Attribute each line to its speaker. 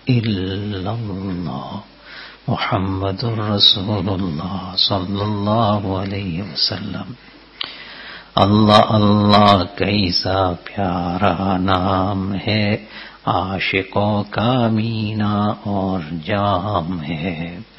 Speaker 1: इल्लल्लाह मुहम्मदुर रसूलुल्लाह सल्लल्लाहु अलैहि वसल्लम। अल्लाह अल्लाह कैसा प्यारा नाम है, आशिकों का मीना और जाम है।